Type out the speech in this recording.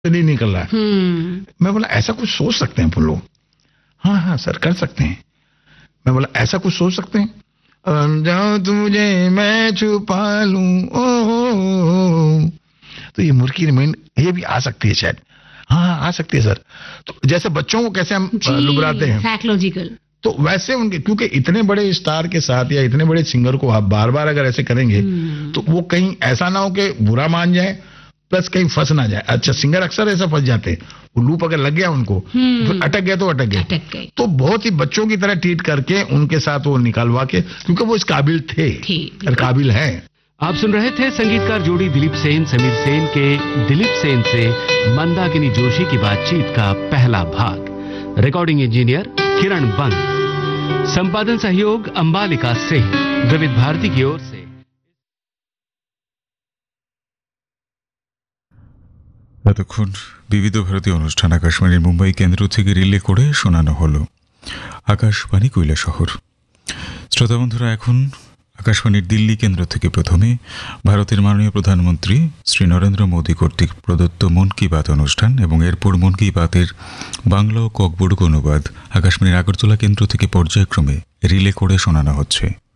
नहीं निकल रहा है। मैं बोला ऐसा कुछ सोच सकते हैं अपन लोग? हाँ हाँ सर कर सकते हैं। मैं बोला ऐसा कुछ सोच सकते हैं? जाओ तुझे मैं छुपा लूं ओ। तो ये मुर्की रिमाइंड ये भी आ सकती है शायद। हाँ आ सकती है सर। तो जैसे बच्चों को कैसे हम लुबराते हैं साइकोलॉजिकल, तो वैसे उनके, क्योंकि इतने बड़े स्टार के साथ या इतने बड़े सिंगर को आप बार बार अगर ऐसे करेंगे तो वो कहीं ऐसा ना हो कि बुरा मान जाए प्लस कहीं फंस ना जाए। अच्छा सिंगर अक्सर ऐसा फंस जाते हैं, वो लूप अगर लग गया उनको फिर अटक गया तो अटक गए। तो बहुत ही बच्चों की तरह ट्रीट करके उनके साथ वो निकालवा के, क्योंकि वो इस काबिल थे और काबिल है। आप सुन रहे थे संगीतकार जोड़ी दिलीप सेन समीर सेन के दिलीप सेन से मंदाकिनी जोशी की बातचीत का पहला भाग। रिकॉर्डिंग इंजीनियर किरण बंग, संपादन सहयोग अंबालिका सिंह। विविध भारती की ओर से এতক্ষণ বিবিধ ভারতী অনুষ্ঠান আকাশবাণীর মুম্বাই কেন্দ্র থেকে রিলে করে শোনানো হলো আকাশবাণী কৈলাসহর। শ্রোতা বন্ধুরা, এখন আকাশবাণীর দিল্লি কেন্দ্র থেকে প্রথমে ভারতের মাননীয় প্রধানমন্ত্রী শ্রী নরেন্দ্র মোদী কর্তৃক প্রদত্ত মন কি বাত অনুষ্ঠান এবং এরপর মন কি বাতের বাংলা ও ককবর্গ অনুবাদ আকাশবাণীর আগরতলা কেন্দ্র থেকে পর্যায়ক্রমে রিলে করে শোনানো হচ্ছে।